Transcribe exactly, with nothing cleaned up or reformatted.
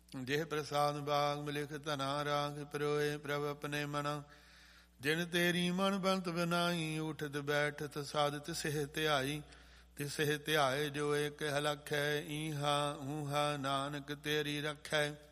ਜਿਹ ਪ੍ਰਸਾਦ ਬਾਗ ਮਿਲਿਖ ਧਨਾ ਰਾਗ ਪਰੋਏ ਪ੍ਰਭ ਆਪਣੇ ਮਨਾ। ਜਿਨ ਤੇਰੀ ਮਨ ਬੰਤ ਬਨਾਈ ਉਠਤ ਬੈਠਤ ਸਾਧਤ ਸਿਹ ਧਿਆਈ। ਤਿਸਿਹ ਧਿਆਏ ਜੋ ਏਕ ਹਲਖੈ ਈਹਾ ਊਹਾ ਨਾਨਕ ਤੇਰੀ ਰਖੈ।